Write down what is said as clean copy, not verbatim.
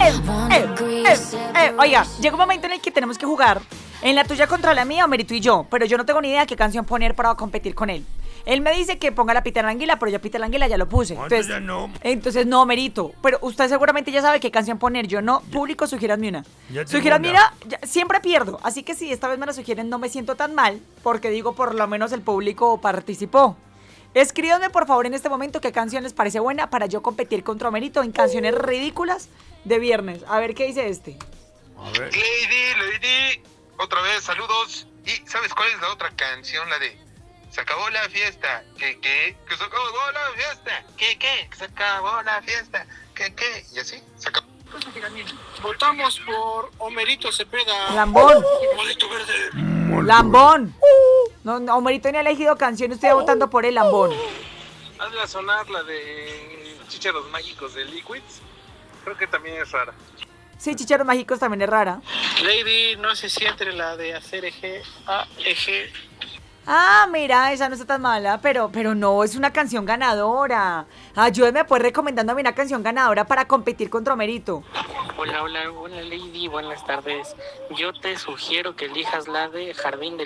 Oiga, llega un momento en el que tenemos que jugar en la tuya contra la mía, Homerito y yo, pero yo no tengo ni idea qué canción poner para competir con él. Él me dice que ponga la Pita la Anguila, pero yo Pita la Anguila ya lo puse. Entonces ya no. Entonces no, Homerito. Pero usted seguramente ya sabe qué canción poner. Yo no. Público, sugiéranme una. Ya tengo Sugiéranme una. una, siempre pierdo. Así que si esta vez me la sugieren, no me siento tan mal, porque digo, por lo menos el público participó. Escríbanme por favor en este momento qué canción les parece buena para yo competir contra Homerito en canciones ridículas de viernes. A ver qué dice este. A ver. Lady, otra vez, saludos. ¿Y sabes cuál es la otra canción? La de se acabó la fiesta, que se acabó la fiesta, que se acabó la fiesta, que y así, se acabó. Votamos por Homerito Cepeda. Lambón. Molito verde. Lambón. No, no, Homerito no ha elegido canción, estoy votando por el Lambón. Hazla sonar la de Chícharos Mágicos de Liquids. Creo que también es rara. Sí, Chicharos Mágicos también es rara. Lady, no sé si entre la de hacer eje, a, eje. Ah, mira, esa no está tan mala, pero no, es una canción ganadora. Ayúdeme pues recomendándome una canción ganadora para competir contra Homerito. Hola Lady, buenas tardes. Yo te sugiero que elijas la de Jardín de